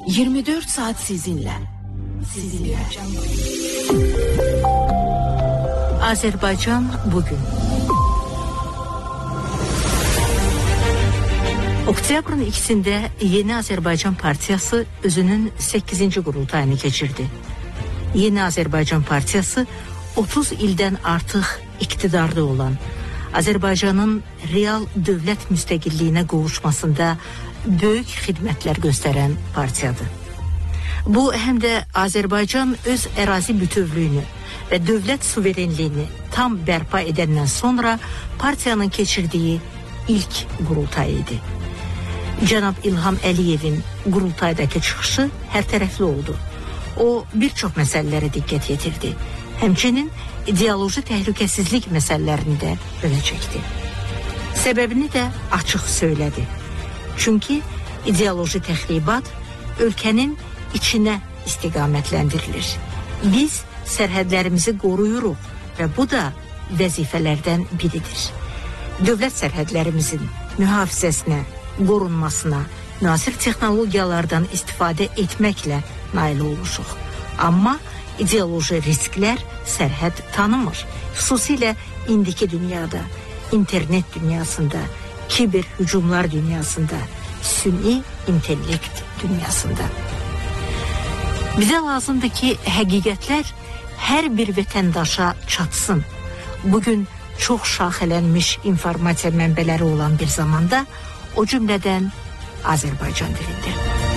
24 saat sizinle. Azerbaycan bugün. Oktyabrın 2'sinde Yeni Azerbaycan Partiyası özünün 8. qurultayını keçirdi. Yeni Azerbaycan Partiyası 30 ildən artıq iktidarda olan, Azərbaycanın real dövlət müstəqilliyinə qovuşmasında böyük xidmətlər göstərən partiyadır. Bu, həm də Azərbaycan öz ərazi bütövlüyünü və dövlət suverenliyini tam bərpa edəndən sonra partiyanın keçirdiyi ilk qurultay idi. Cənab İlham Əliyevin qurultaydakı çıxışı hər tərəfli oldu. O, bir çox məsələlərə diqqət yetirdi. Həmçinin ideoloji təhlükəsizlik məsələlərini də önə çəkdi. Səbəbini də açıq söylədi. Çünki ideoloji təxribat ölkənin içinə istiqamətləndirir. Biz sərhədlərimizi qoruyuruq və bu da vəzifələrdən biridir. Dövlət sərhədlərimizin mühafizəsinə, qorunmasına, müasir texnologiyalardan istifadə etməklə nail olmuşuq. Amma ideoloji risklər sərhəd tanımır. Xüsusilə indiki dünyada, internet dünyasında, kiber hücumlar dünyasında, süni intellekt dünyasında. Bizə lazımdır ki, həqiqətlər hər bir vətəndaşa çatsın. Bugün çox şaxələnmiş informasiya mənbələri olan bir zamanda, o cümlədən Azərbaycan dilində.